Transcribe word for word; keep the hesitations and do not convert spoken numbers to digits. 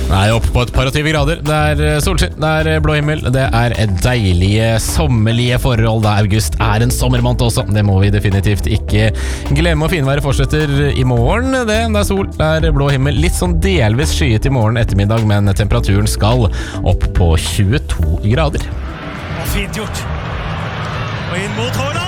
Nei, opp på et par og tyve grader. Det er solskinn, det er blå himmel. Det er deilige, sommerlige forhold. Da august er en sommermåned også. Det må vi definitivt ikke glemme. Og finværet fortsetter i morgen. Det, det er sol, det er blå himmel. Litt sånn delvis skyet i morgen ettermiddag, men temperaturen skal opp på tjueto grader. Og fint gjort. Og inn mot Haaland!